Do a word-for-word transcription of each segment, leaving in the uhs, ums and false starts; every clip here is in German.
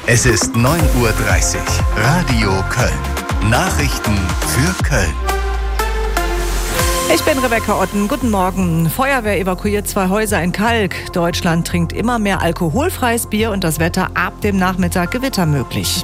Es ist neun Uhr dreißig. Radio Köln. Nachrichten für Köln. Ich bin Rebecca Otten. Guten Morgen. Feuerwehr evakuiert zwei Häuser in Kalk. Deutschland trinkt immer mehr alkoholfreies Bier und das Wetter ab dem Nachmittag Gewitter möglich.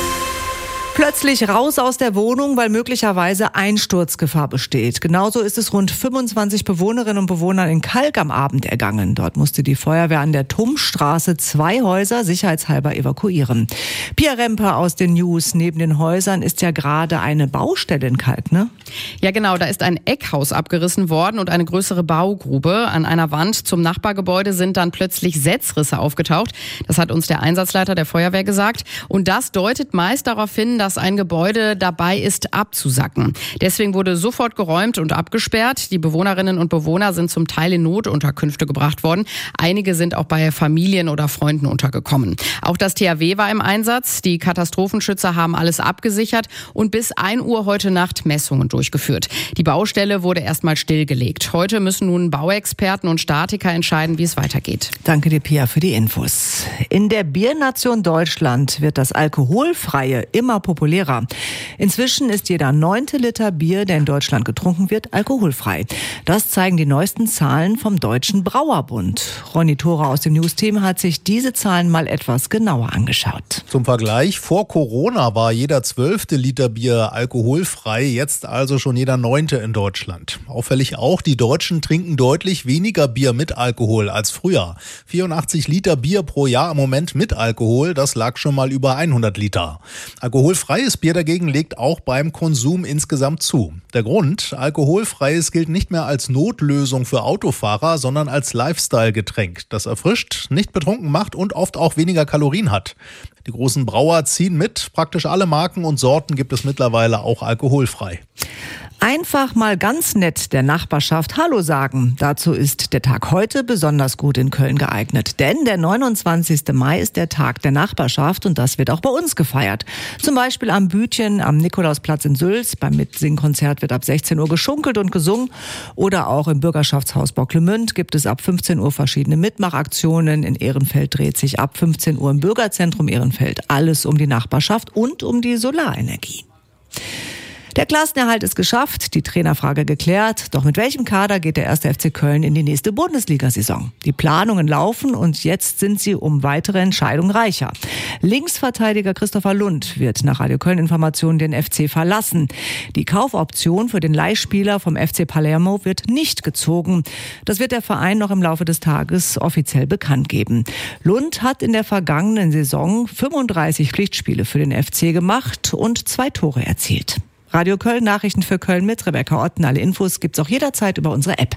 Plötzlich raus aus der Wohnung, weil möglicherweise Einsturzgefahr besteht. Genauso ist es rund fünfundzwanzig Bewohnerinnen und Bewohnern in Kalk am Abend ergangen. Dort musste die Feuerwehr an der Tummstraße zwei Häuser sicherheitshalber evakuieren. Pia Remper aus den News. Neben den Häusern ist ja gerade eine Baustelle in Kalk, ne? Ja genau, da ist ein Eckhaus abgerissen worden und eine größere Baugrube. An einer Wand zum Nachbargebäude sind dann plötzlich Setzrisse aufgetaucht. Das hat uns der Einsatzleiter der Feuerwehr gesagt. Und das deutet meist darauf hin, dass ein Gebäude dabei ist, abzusacken. Deswegen wurde sofort geräumt und abgesperrt. Die Bewohnerinnen und Bewohner sind zum Teil in Notunterkünfte gebracht worden. Einige sind auch bei Familien oder Freunden untergekommen. Auch das T H W war im Einsatz. Die Katastrophenschützer haben alles abgesichert und bis ein Uhr heute Nacht Messungen durchgeführt. Die Baustelle wurde erstmal stillgelegt. Heute müssen nun Bauexperten und Statiker entscheiden, wie es weitergeht. Danke dir, Pia, für die Infos. In der Biernation Deutschland wird das Alkoholfreie immer populärer. Inzwischen ist jeder neunte Liter Bier, der in Deutschland getrunken wird, alkoholfrei. Das zeigen die neuesten Zahlen vom Deutschen Brauerbund. Ronny Thora aus dem News-Team hat sich diese Zahlen mal etwas genauer angeschaut. Zum Vergleich, vor Corona war jeder zwölfte Liter Bier alkoholfrei, jetzt also schon jeder neunte in Deutschland. Auffällig auch, die Deutschen trinken deutlich weniger Bier mit Alkohol als früher. vierundachtzig Liter Bier pro Jahr im Moment mit Alkohol, das lag schon mal über hundert Liter. Alkoholfreies Bier dagegen legt auch beim Konsum insgesamt zu. Der Grund: Alkoholfreies gilt nicht mehr als Notlösung für Autofahrer, sondern als Lifestyle-Getränk, das erfrischt, nicht betrunken macht und oft auch weniger Kalorien hat. Die großen Brauer ziehen mit, praktisch alle Marken und Sorten gibt es mittlerweile auch alkoholfrei. Einfach mal ganz nett der Nachbarschaft Hallo sagen. Dazu ist der Tag heute besonders gut in Köln geeignet. Denn der neunundzwanzigste Mai ist der Tag der Nachbarschaft und das wird auch bei uns gefeiert. Zum Beispiel am Bütchen, am Nikolausplatz in Sülz. Beim Mitsingkonzert wird ab sechzehn Uhr geschunkelt und gesungen. Oder auch im Bürgerschaftshaus Bocklemünd gibt es ab fünfzehn Uhr verschiedene Mitmachaktionen. In Ehrenfeld dreht sich ab fünfzehn Uhr im Bürgerzentrum Ehrenfeld alles um die Nachbarschaft und um die Solarenergie. Der Klassenerhalt ist geschafft, die Trainerfrage geklärt. Doch mit welchem Kader geht der erste F C Köln in die nächste Bundesliga-Saison? Die Planungen laufen und jetzt sind sie um weitere Entscheidungen reicher. Linksverteidiger Christopher Lund wird nach Radio Köln Informationen den F C verlassen. Die Kaufoption für den Leihspieler vom F C Palermo wird nicht gezogen. Das wird der Verein noch im Laufe des Tages offiziell bekannt geben. Lund hat in der vergangenen Saison fünfunddreißig Pflichtspiele für den F C gemacht und zwei Tore erzielt. Radio Köln, Nachrichten für Köln mit Rebecca Otten. Alle Infos gibt's auch jederzeit über unsere App.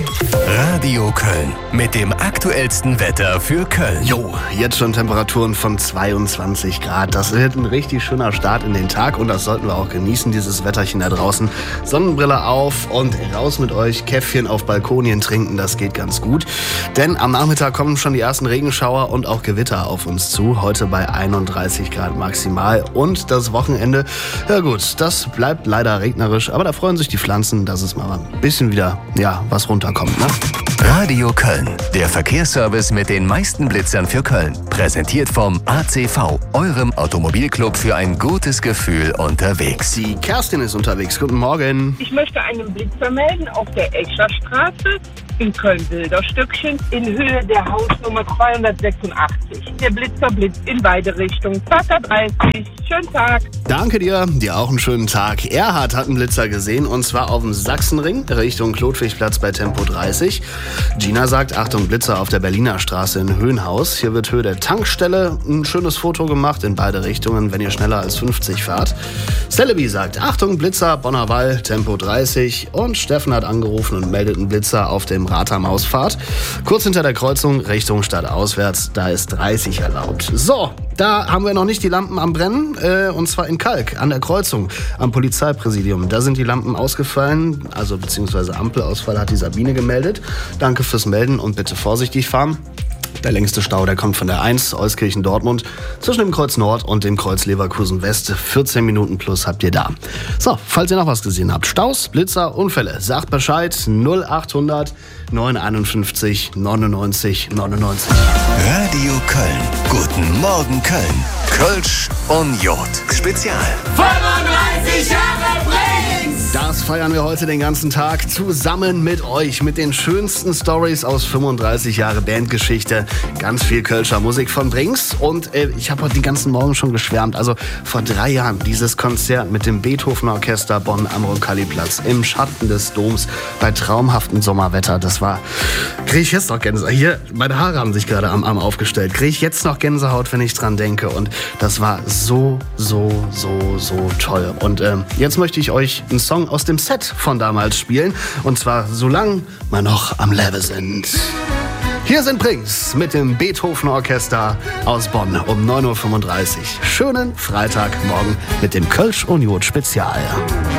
Radio Köln mit dem aktuellsten Wetter für Köln. Jo, jetzt schon Temperaturen von zweiundzwanzig Grad. Das wird ein richtig schöner Start in den Tag und das sollten wir auch genießen, dieses Wetterchen da draußen. Sonnenbrille auf und raus mit euch, Käffchen auf Balkonien trinken, das geht ganz gut. Denn am Nachmittag kommen schon die ersten Regenschauer und auch Gewitter auf uns zu. Heute bei einunddreißig Grad maximal und das Wochenende, ja gut, das bleibt leider regnerisch, aber da freuen sich die Pflanzen, dass es mal ein bisschen wieder, ja, was runterkommt, ne? Radio Köln, der Verkehrsservice mit den meisten Blitzern für Köln. Präsentiert vom A C V, eurem Automobilclub für ein gutes Gefühl unterwegs. Die Kerstin ist unterwegs. Guten Morgen. Ich möchte einen Blitzer melden auf der Escherstraße in Köln-Bilderstückchen in Höhe der Hausnummer zweihundertsechsundachtzig. Der Blitzer blitzt in beide Richtungen. Vater dreißig. Schönen Tag. Danke dir. Dir auch einen schönen Tag. Erhard hat einen Blitzer gesehen und zwar auf dem Sachsenring Richtung Klotwigplatz bei Tempo dreißig. Gina sagt, Achtung, Blitzer auf der Berliner Straße in Höhenhaus. Hier wird Höhe der Tankstelle ein schönes Foto gemacht in beide Richtungen, wenn ihr schneller als fünfzig fahrt. Celebi sagt, Achtung, Blitzer, Bonner Wall, Tempo dreißig. Und Steffen hat angerufen und meldet einen Blitzer auf dem Rathaus-Ausfahrt. Kurz hinter der Kreuzung Richtung Stadt auswärts, da ist dreißig erlaubt. So, da haben wir noch nicht die Lampen am Brennen, äh, und zwar in Kalk, an der Kreuzung, am Polizeipräsidium. Da sind die Lampen ausgefallen, also beziehungsweise Ampelausfall hat die Sabine gemeldet. Danke fürs Melden und bitte vorsichtig fahren. Der längste Stau, der kommt von der eins, Euskirchen-Dortmund, zwischen dem Kreuz Nord und dem Kreuz Leverkusen-West. vierzehn Minuten plus habt ihr da. So, falls ihr noch was gesehen habt, Staus, Blitzer, Unfälle, sagt Bescheid, null achthundert neunhunderteinundfünfzig neunundneunzig neunundneunzig. Radio Köln. Guten Morgen Köln. Kölsch und Jod Spezial. fünfunddreißig Jahre Brings! Das feiern wir heute den ganzen Tag zusammen mit euch, mit den schönsten Stories aus fünfunddreißig Jahre Bandgeschichte. Ganz viel Kölscher Musik von Brings. Und äh, ich habe heute den ganzen Morgen schon geschwärmt. Also vor drei Jahren dieses Konzert mit dem Beethoven Orchester Bonn am Roncalli-Platz im Schatten des Doms bei traumhaftem Sommerwetter. Das war, kriege ich jetzt noch Gänsehaut. Hier, meine Haare haben sich gerade am Arm aufgestellt. Kriege ich jetzt noch Gänsehaut, wenn ich dran denke. Und das war so, so, so, so toll. Und ähm, jetzt möchte ich euch einen Song aus dem Set von damals spielen. Und zwar Solange wir noch am Leben sind. Hier sind Brings mit dem Beethoven Orchester aus Bonn um neun Uhr fünfunddreißig. Schönen Freitagmorgen mit dem Kölsch und Jod Spezial.